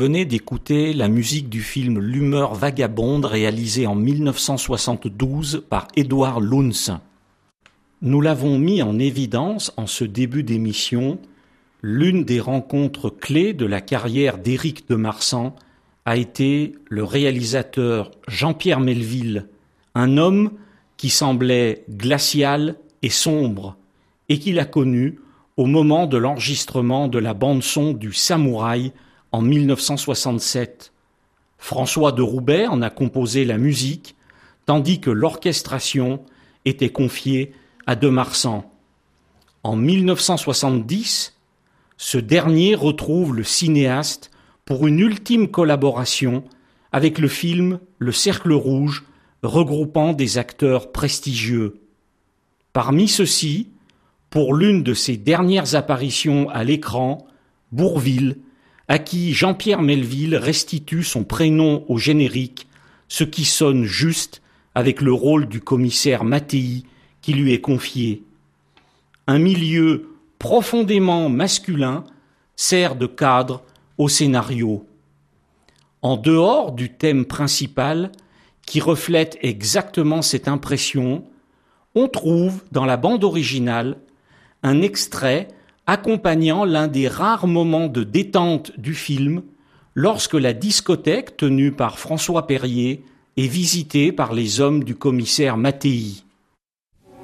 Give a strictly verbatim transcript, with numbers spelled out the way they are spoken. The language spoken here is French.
venez d'écouter la musique du film L'humeur vagabonde réalisé en mille neuf cent soixante-douze par Édouard Luns. Nous l'avons mis en évidence en ce début d'émission. L'une des rencontres clés de la carrière d'Éric de Marsan a été le réalisateur Jean-Pierre Melville, un homme qui semblait glacial et sombre et qu'il a connu au moment de l'enregistrement de la bande-son du Samouraï en mille neuf cent soixante-sept. François de Roubaix en a composé la musique, tandis que l'orchestration était confiée à de Marsan. En mille neuf cent soixante-dix, ce dernier retrouve le cinéaste pour une ultime collaboration avec le film Le Cercle Rouge, regroupant des acteurs prestigieux. Parmi ceux-ci, pour l'une de ses dernières apparitions à l'écran, Bourvil, à qui Jean-Pierre Melville restitue son prénom au générique, ce qui sonne juste avec le rôle du commissaire Mattei qui lui est confié. Un milieu profondément masculin sert de cadre au scénario. En dehors du thème principal, qui reflète exactement cette impression, on trouve dans la bande originale un extrait accompagnant l'un des rares moments de détente du film lorsque la discothèque tenue par François Perrier est visitée par les hommes du commissaire Mattei.